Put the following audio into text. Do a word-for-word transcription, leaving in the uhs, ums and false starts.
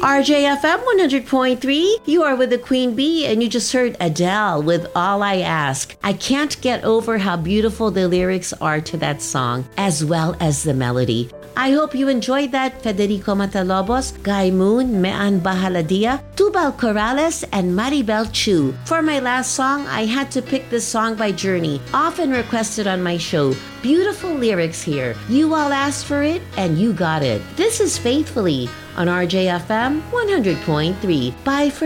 R J F M one hundred point three, you are with the Queen Bee, and you just heard Adele with All I Ask. I can't get over how beautiful the lyrics are to that song, as well as the melody. I hope you enjoyed that. Federico Matalobos, Guy Moon, Mean Bahaladia, Tubal Corrales, and Maribel Chu. For my last song, I had to pick this song by Journey, often requested on my show. Beautiful lyrics here. You all asked for it, and you got it. This is Faithfully on R J F M one hundred point three. Bye for